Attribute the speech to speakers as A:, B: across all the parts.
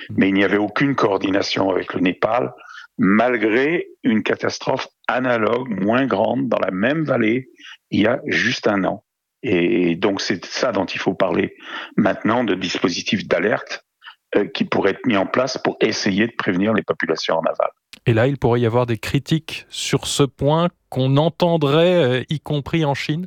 A: Mais il n'y avait aucune coordination avec le Népal, malgré une catastrophe analogue, moins grande, dans la même vallée, il y a juste un an. Et donc c'est ça dont il faut parler maintenant, de dispositifs d'alerte qui pourraient être mis en place pour essayer de prévenir les populations en aval.
B: Et là, il pourrait y avoir des critiques sur ce point qu'on entendrait, y compris en Chine?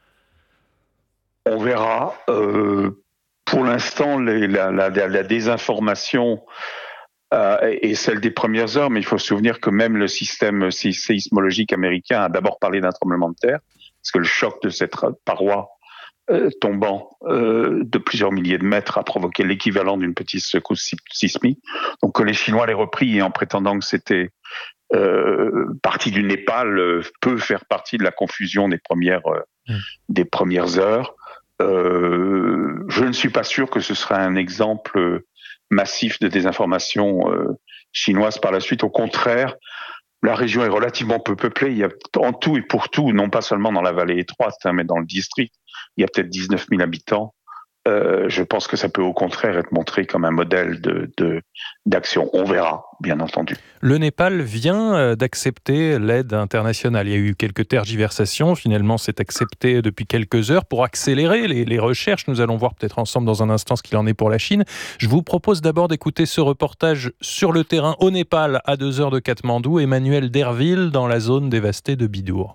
A: On verra. Pour l'instant, la désinformation est celle des premières heures, mais il faut se souvenir que même le système séismologique américain a d'abord parlé d'un tremblement de terre, parce que le choc de cette paroi tombant de plusieurs milliers de mètres a provoqué l'équivalent d'une petite secousse sismique. Donc que les Chinois l'aient repris et en prétendant que c'était partie du Népal peut faire partie de la confusion des premières heures. Je ne suis pas sûr que ce sera un exemple massif de désinformation chinoise par la suite. Au contraire, la région est relativement peu peuplée. Il y a en tout et pour tout, non pas seulement dans la vallée étroite, mais dans le district, il y a peut-être 19 000 habitants. Je pense que ça peut au contraire être montré comme un modèle d'action. On verra, bien entendu.
B: Le Népal vient d'accepter l'aide internationale. Il y a eu quelques tergiversations. Finalement, c'est accepté depuis quelques heures pour accélérer les recherches. Nous allons voir peut-être ensemble dans un instant ce qu'il en est pour la Chine. Je vous propose d'abord d'écouter ce reportage sur le terrain au Népal, à 2 heures de Katmandou. Emmanuel Derville, dans la zone dévastée de Bidour.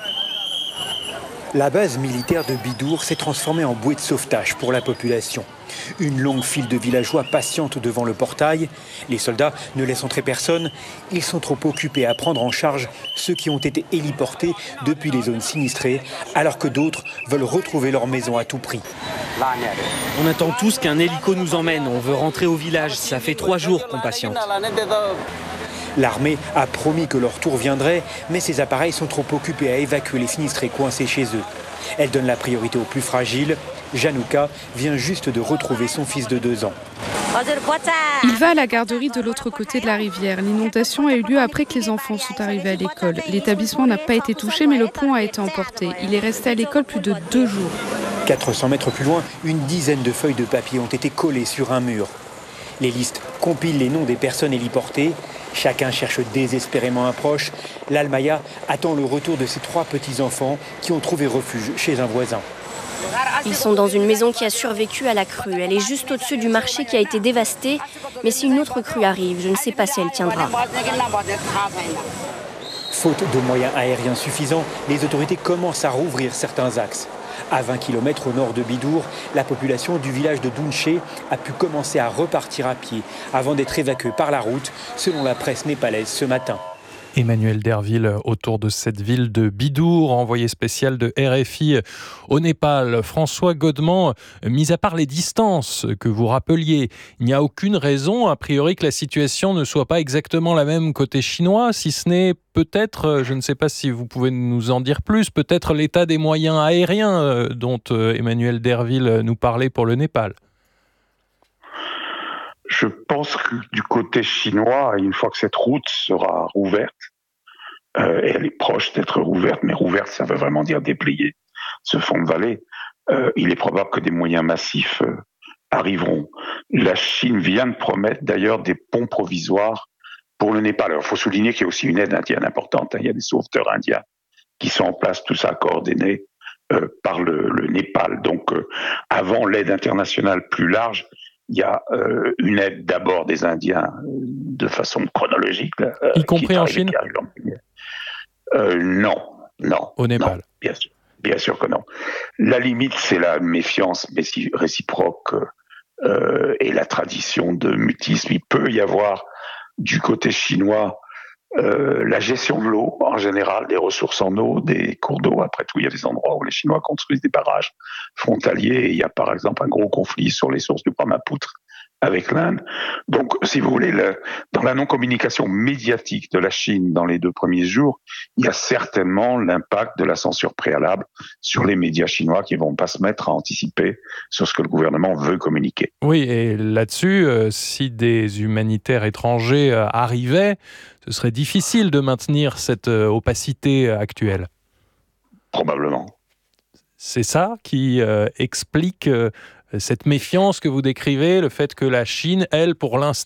C: La base militaire de Bidour s'est transformée en bouée de sauvetage pour la population. Une longue file de villageois patiente devant le portail. Les soldats ne laissent entrer personne. Ils sont trop occupés à prendre en charge ceux qui ont été héliportés depuis les zones sinistrées, alors que d'autres veulent retrouver leur maison à tout prix.
D: On attend tous qu'un hélico nous emmène. On veut rentrer au village. Ça fait 3 jours qu'on patiente.
C: L'armée a promis que leur tour viendrait, mais ces appareils sont trop occupés à évacuer les sinistrés coincés chez eux. Elle donne la priorité aux plus fragiles. Janouka vient juste de retrouver son fils de 2 ans.
E: Il va à la garderie de l'autre côté de la rivière. L'inondation a eu lieu après que les enfants sont arrivés à l'école. L'établissement n'a pas été touché, mais le pont a été emporté. Il est resté à l'école plus de 2 jours.
C: 400 mètres plus loin, une dizaine de feuilles de papier ont été collées sur un mur. Les listes compilent les noms des personnes héliportées. Chacun cherche désespérément un proche. L'Almaya attend le retour de ses 3 petits-enfants qui ont trouvé refuge chez un voisin.
F: Ils sont dans une maison qui a survécu à la crue. Elle est juste au-dessus du marché qui a été dévasté. Mais si une autre crue arrive, je ne sais pas si elle tiendra.
C: Faute de moyens aériens suffisants, les autorités commencent à rouvrir certains axes. À 20 km au nord de Bidour, la population du village de Dounché a pu commencer à repartir à pied avant d'être évacuée par la route, selon la presse népalaise ce matin.
B: Emmanuel Derville autour de cette ville de Bidour, envoyé spécial de RFI au Népal. François Godement, mis à part les distances que vous rappeliez, il n'y a aucune raison, a priori, que la situation ne soit pas exactement la même côté chinois, si ce n'est peut-être, je ne sais pas si vous pouvez nous en dire plus, peut-être l'état des moyens aériens dont Emmanuel Derville nous parlait pour le Népal.
A: Je pense que du côté chinois, une fois que cette route sera rouverte, et elle est proche d'être rouverte, mais rouverte, ça veut vraiment dire déplier ce fond de vallée, il est probable que des moyens massifs arriveront. La Chine vient de promettre d'ailleurs des ponts provisoires pour le Népal. Alors, il faut souligner qu'il y a aussi une aide indienne importante. Il y a des sauveteurs indiens qui sont en place, tout ça coordonné par le Népal. Donc, avant l'aide internationale plus large, il y a une aide d'abord des Indiens de façon chronologique.
B: Y compris en Chine ?
A: Non.
B: Au Népal ?
A: Non, bien sûr que non. La limite, c'est la méfiance réciproque et la tradition de mutisme. Il peut y avoir du côté chinois la gestion de l'eau, en général, des ressources en eau, des cours d'eau. Après tout, il y a des endroits où les Chinois construisent des barrages frontaliers. Et il y a par exemple un gros conflit sur les sources du Brahmaputra avec l'Inde. Donc, si vous voulez, dans la non-communication médiatique de la Chine dans les 2 premiers jours, il y a certainement l'impact de la censure préalable sur les médias chinois qui ne vont pas se mettre à anticiper sur ce que le gouvernement veut communiquer.
B: Oui, et là-dessus, si des humanitaires étrangers arrivaient, ce serait difficile de maintenir cette opacité actuelle.
A: Probablement.
B: C'est ça qui explique cette méfiance que vous décrivez, le fait que la Chine, elle, pour l'instant,